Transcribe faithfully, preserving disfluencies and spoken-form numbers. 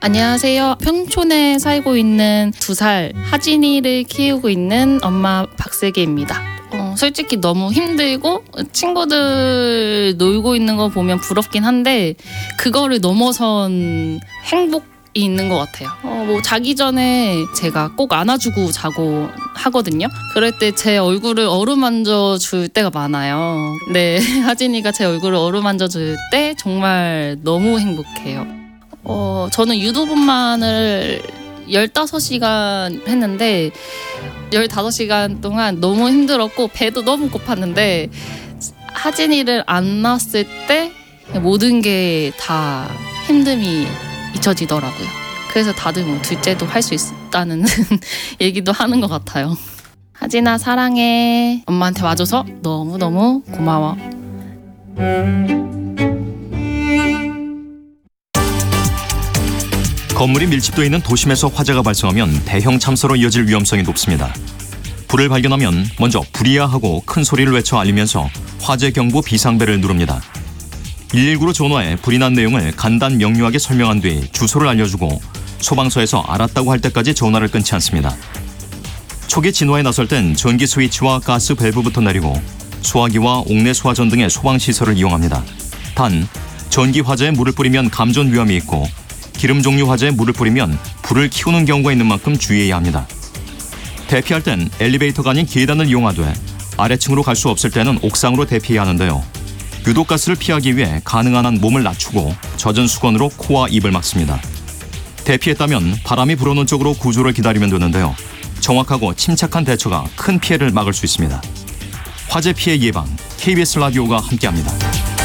안녕하세요. 평촌에 살고 있는 두 살 하진이를 키우고 있는 엄마 박슬기입니다. 어, 솔직히 너무 힘들고 친구들 놀고 있는 거 보면 부럽긴 한데 그거를 넘어선 행복 이 있는 것 같아요. 어, 뭐 자기 전에 제가 꼭 안아주고 자고 하거든요. 그럴 때 제 얼굴을 어루만져 줄 때가 많아요. 네, 하진이가 제 얼굴을 어루만져 줄 때 정말 너무 행복해요. 어, 저는 유도분만을 열다섯 시간 했는데 열다섯 시간 동안 너무 힘들었고 배도 너무 고팠는데 하진이를 안 낳았을 때 모든 게 다 힘듦이 잊혀지더라고요. 그래서 다들 뭐 둘째도 할 수 있다는 얘기도 하는 것 같아요. 하진아 사랑해. 엄마한테 와줘서 너무너무 고마워. 건물이 밀집되어 있는 도심에서 화재가 발생하면 대형 참사로 이어질 위험성이 높습니다. 불을 발견하면 먼저 불이야 하고 큰 소리를 외쳐 알리면서 화재 경보 비상벨을 누릅니다. 일일구로 전화해 불이 난 내용을 간단 명료하게 설명한 뒤 주소를 알려주고 소방서에서 알았다고 할 때까지 전화를 끊지 않습니다. 초기 진화에 나설 땐 전기 스위치와 가스 밸브부터 내리고 소화기와 옥내 소화전 등의 소방시설을 이용합니다. 단, 전기 화재에 물을 뿌리면 감전 위험이 있고 기름 종류 화재에 물을 뿌리면 불을 키우는 경우가 있는 만큼 주의해야 합니다. 대피할 땐 엘리베이터가 아닌 계단을 이용하되 아래층으로 갈 수 없을 때는 옥상으로 대피해야 하는데요. 유독가스를 피하기 위해 가능한 한 몸을 낮추고 젖은 수건으로 코와 입을 막습니다. 대피했다면 바람이 불어오는 쪽으로 구조를 기다리면 되는데요. 정확하고 침착한 대처가 큰 피해를 막을 수 있습니다. 화재 피해 예방, 케이비에스 라디오가 함께합니다.